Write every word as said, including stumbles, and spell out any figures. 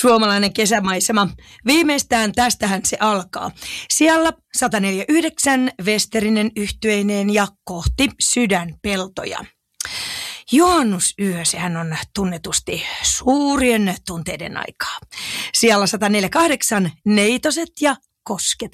Suomalainen kesämaisema. Viimeistään tästähän se alkaa. Siellä sata neljäkymmentäyhdeksän Westerinen yhtyeineen ja Kohti sydänpeltoja. Juhannusyö, sehän on tunnetusti suurien tunteiden aikaa. Siellä sata neljäkymmentäkahdeksan Neitoset ja Kosket